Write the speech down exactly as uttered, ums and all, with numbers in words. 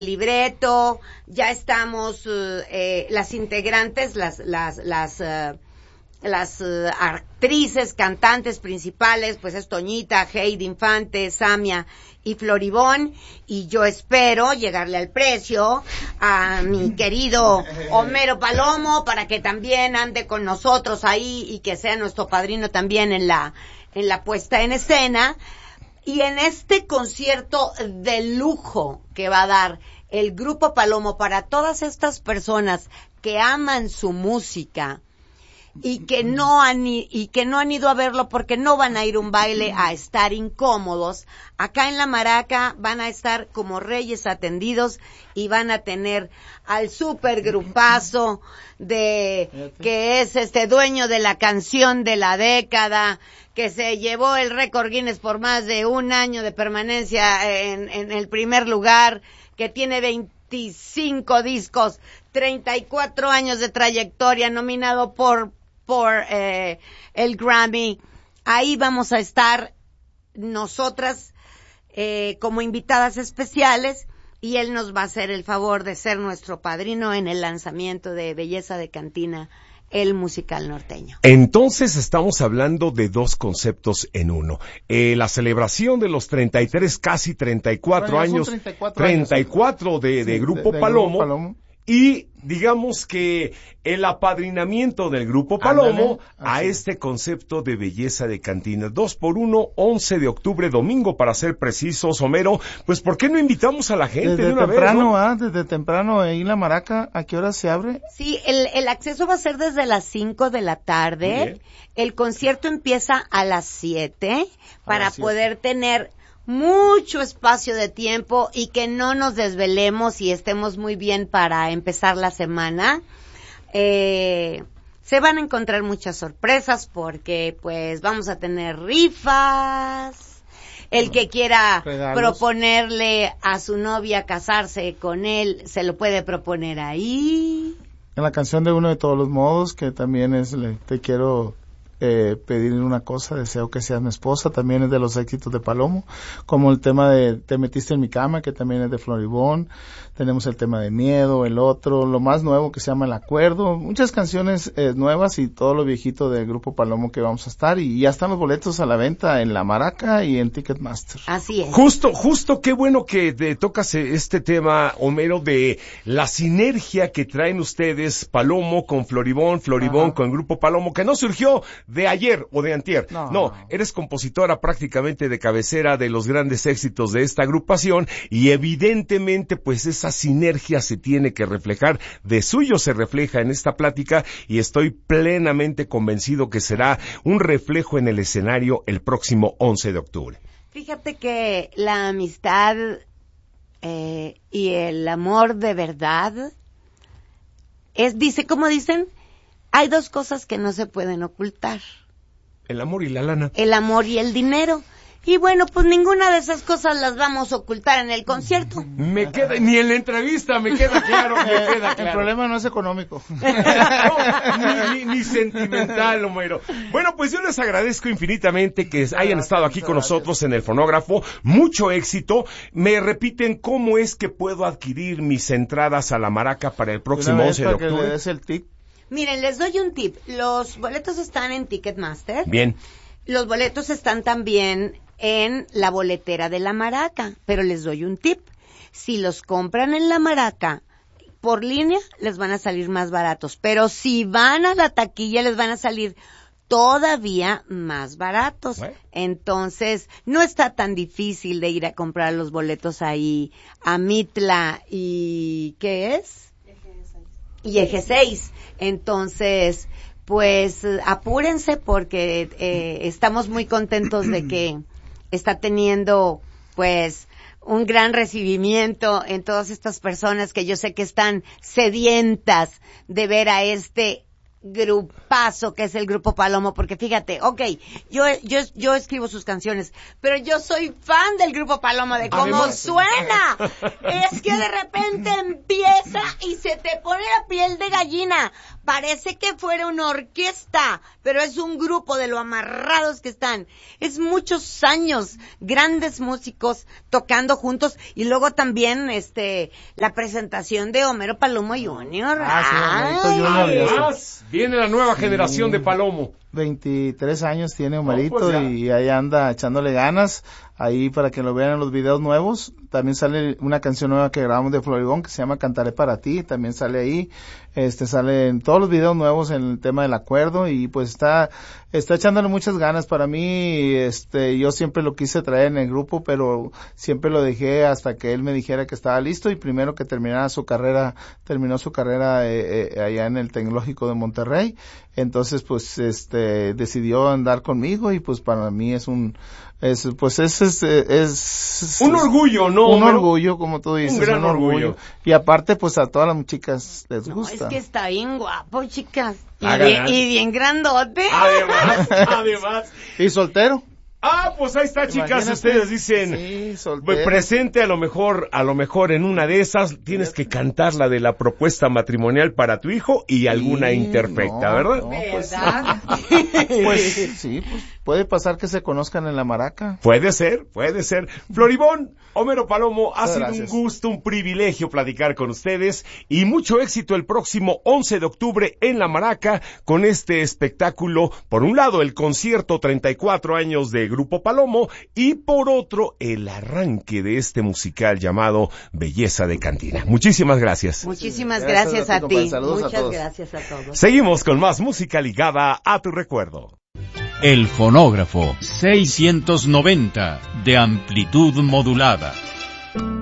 libreto, ya estamos eh, las integrantes, las las las uh, las uh, actrices, cantantes principales, pues es Toñita, Heidi Infante, Samia y Floribón, y yo espero llegarle al precio a mi querido Homero Palomo para que también ande con nosotros ahí y que sea nuestro padrino también en la en la puesta en escena. Y en este concierto de lujo que va a dar el Grupo Palomo para todas estas personas que aman su música y que no han y que no han ido a verlo porque no van a ir a un baile a estar incómodos, acá en la Maraca van a estar como reyes atendidos y van a tener al super grupazo de que es este dueño de la canción de la década, que se llevó el récord Guinness por más de un año de permanencia en, en el primer lugar, que tiene veinticinco discos, treinta y cuatro años de trayectoria, nominado por por eh, el Grammy. Ahí vamos a estar nosotras eh, como invitadas especiales y él nos va a hacer el favor de ser nuestro padrino en el lanzamiento de Belleza de Cantina, el musical norteño. Entonces estamos hablando de dos conceptos en uno. Eh, la celebración de los treinta y tres, casi treinta y cuatro bueno, años, treinta y cuatro, treinta y cuatro años. de, de, Sí, Grupo de, de Palomo, Grupo Palomo. Y digamos que el apadrinamiento del Grupo Palomo Ándale, a este concepto de Belleza de Cantina. Dos por uno, once de octubre, domingo, para ser precisos, Homero. Pues, ¿por qué no invitamos a la gente desde de una temprano, vez, ¿no? ah, desde temprano ahí en la Maraca, ¿a qué hora se abre? Sí, el, el acceso va a ser desde las cinco de la tarde. El concierto empieza a las siete para Así poder es. tener mucho espacio de tiempo y que no nos desvelemos y estemos muy bien para empezar la semana. Eh, se van a encontrar muchas sorpresas porque pues vamos a tener rifas. El que quiera Regalos. proponerle a su novia casarse con él, se lo puede proponer ahí. En la canción de Uno de Todos los Modos, que también es le, Te quiero eh, pedir una cosa, deseo que seas mi esposa, también es de los éxitos de Palomo, como el tema de Te metiste en mi cama, que también es de Floribón. Tenemos el tema de Miedo, el otro, lo más nuevo que se llama El Acuerdo, muchas canciones eh, nuevas y todo lo viejito del Grupo Palomo que vamos a estar, y ya están los boletos a la venta en La Maraca y en Ticketmaster. Así es. Justo, justo, qué bueno que te tocas este tema, Homero, de la sinergia que traen ustedes, Palomo con Floribón, Floribón Ajá. con Grupo Palomo, que no surgió de ayer o de antier. No, no, eres compositora prácticamente de cabecera de los grandes éxitos de esta agrupación y evidentemente pues esa sinergia se tiene que reflejar, de suyo se refleja en esta plática y estoy plenamente convencido que será un reflejo en el escenario el próximo once de octubre. Fíjate que la amistad eh, y el amor de verdad es, dice, ¿cómo dicen? Hay dos cosas que no se pueden ocultar. El amor y la lana. El amor y el dinero. Y bueno, pues ninguna de esas cosas las vamos a ocultar en el concierto. Me queda, ni en la entrevista me queda claro, me queda claro. El problema no es económico. No, ni, ni, ni sentimental, Homero. Bueno, pues yo les agradezco infinitamente que hayan estado aquí con nosotros en el fonógrafo. Mucho éxito. Me repiten cómo es que puedo adquirir mis entradas a la Maraca para el próximo once de octubre. Que le des el tip. Miren, les doy un tip. Los boletos están en Ticketmaster. Bien. Los boletos están también en la boletera de la Maraca, pero les doy un tip. Si los compran en la Maraca por línea, les van a salir más baratos, pero si van a la taquilla, les van a salir todavía más baratos. Bueno. Entonces, no está tan difícil de ir a comprar los boletos ahí a Mitla y ¿qué es? Eje seis. Y Eje seis. Entonces, pues apúrense porque eh, estamos muy contentos de que está teniendo pues un gran recibimiento en todas estas personas que yo sé que están sedientas de ver a este grupazo que es el Grupo Palomo, porque fíjate, okay, yo yo yo escribo sus canciones, pero yo soy fan del Grupo Palomo, de cómo Además, suena. Es que de repente empieza y se te pone la piel de gallina, parece que fuera una orquesta, pero es un grupo de lo amarrados que están. Es muchos años, grandes músicos tocando juntos, y luego también este la presentación de Homero Palomo junior Ah, sí, Homerito Junior. Además, viene la nueva generación Sí. de Palomo. veintitrés años tiene Homerito, No, pues ya. y ahí anda echándole ganas, ahí para que lo vean en los videos nuevos. También sale una canción nueva que grabamos de Floribón que se llama Cantaré para ti, también sale ahí. Este sale en todos los videos nuevos en el tema del acuerdo, y pues está está echándole muchas ganas. Para mí, este yo siempre lo quise traer en el grupo, pero siempre lo dejé hasta que él me dijera que estaba listo, y primero que terminara su carrera, terminó su carrera eh, eh, allá en el Tecnológico de Monterrey. Entonces pues este decidió andar conmigo, y pues para mí es un es pues es es, es Un orgullo, ¿no? un Homero? orgullo, como tú dices, Un gran orgullo. Y aparte pues a todas las chicas les No, gusta. es que está bien guapo, chicas. Y, Ah, bien, ganas. y bien grandote. Además, además. Y soltero. Ah, pues ahí está, chicas. Imagínate. Ustedes dicen, Sí, soltero. pues, presente a lo mejor, a lo mejor en una de esas tienes que cantar la de la propuesta matrimonial para tu hijo y alguna Sí, imperfecta, no, ¿verdad? no, pues, ¿Verdad? pues sí, pues puede pasar que se conozcan en la maraca. Puede ser, puede ser. Floribón, Homero Palomo, ha Muchas sido gracias. un gusto, un privilegio platicar con ustedes, y mucho éxito el próximo once de octubre en La Maraca con este espectáculo. Por un lado, el concierto treinta y cuatro años de Grupo Palomo, y por otro, el arranque de este musical llamado Belleza de Cantina. Muchísimas gracias. Muchísimas Gracias gracias, a a ti, ti. compadre. Saludos a Muchas todos. gracias a todos. Seguimos con más música ligada a tu recuerdo. El fonógrafo seiscientos noventa de amplitud modulada.